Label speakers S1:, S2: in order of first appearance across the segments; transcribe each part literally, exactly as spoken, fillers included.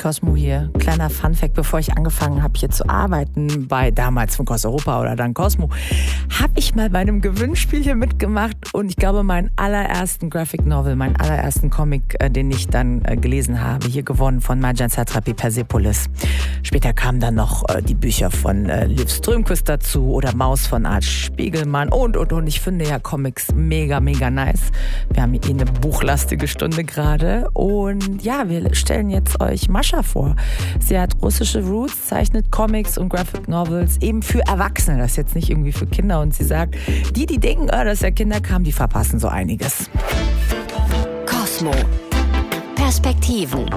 S1: Cosmo hier. Kleiner Funfact, bevor ich angefangen habe hier zu arbeiten, bei damals von Cos Europa oder dann Cosmo, habe ich mal bei einem Gewinnspiel hier mitgemacht und ich glaube, meinen allerersten Graphic Novel, meinen allerersten Comic, äh, den ich dann äh, gelesen habe, hier gewonnen von Marjan Satrapi, Persepolis. Später kamen dann noch äh, die Bücher von äh, Liv Strömquist dazu oder Maus von Art Spiegelmann und, und, und. Ich finde ja Comics mega, mega nice. Wir haben hier eine buchlastige Stunde gerade und ja, wir stellen jetzt euch Mascha vor. Sie hat russische Roots, zeichnet Comics und Graphic Novels eben für Erwachsene, das ist jetzt nicht irgendwie für Kinder. Und sie sagt, die, die denken, oh, dass ja Kinder kamen, die verpassen so einiges.
S2: Cosmo. Perspektiven.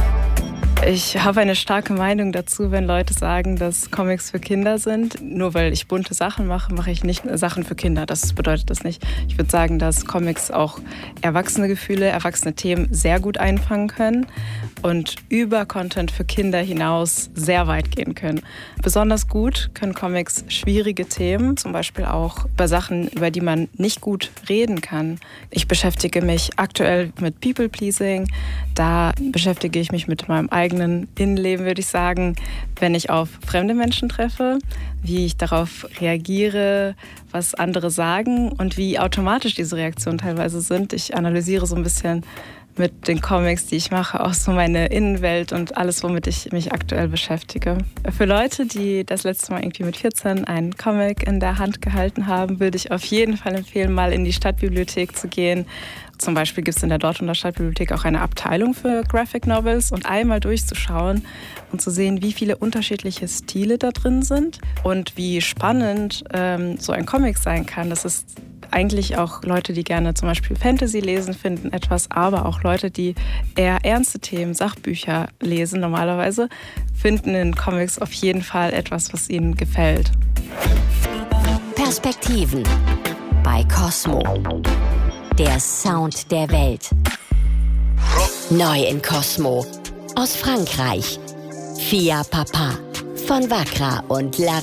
S3: Ich habe eine starke Meinung dazu, wenn Leute sagen, dass Comics für Kinder sind. Nur weil ich bunte Sachen mache, mache ich nicht Sachen für Kinder. Das bedeutet das nicht. Ich würde sagen, dass Comics auch erwachsene Gefühle, erwachsene Themen sehr gut einfangen können und über Content für Kinder hinaus sehr weit gehen können. Besonders gut können Comics schwierige Themen, zum Beispiel auch bei Sachen, über die man nicht gut reden kann. Ich beschäftige mich aktuell mit People-Pleasing. Da beschäftige ich mich mit meinem eigenen Innenleben, würde ich sagen, wenn ich auf fremde Menschen treffe, wie ich darauf reagiere, was andere sagen und wie automatisch diese Reaktionen teilweise sind. Ich analysiere so ein bisschen mit den Comics, die ich mache, auch so meine Innenwelt und alles, womit ich mich aktuell beschäftige. Für Leute, die das letzte Mal irgendwie mit vierzehn einen Comic in der Hand gehalten haben, würde ich auf jeden Fall empfehlen, mal in die Stadtbibliothek zu gehen. Zum Beispiel gibt es in der Dortmunder Stadtbibliothek auch eine Abteilung für Graphic Novels und einmal durchzuschauen und zu sehen, wie viele unterschiedliche Stile da drin sind und wie spannend ähm, so ein Comic sein kann. Das ist eigentlich auch Leute, die gerne zum Beispiel Fantasy lesen, finden etwas, aber auch Leute, die eher ernste Themen, Sachbücher lesen normalerweise, finden in Comics auf jeden Fall etwas, was ihnen gefällt.
S2: Perspektiven bei Cosmo. Der Sound der Welt. Neu in Cosmo. Aus Frankreich. Fia Papa von Vakra und La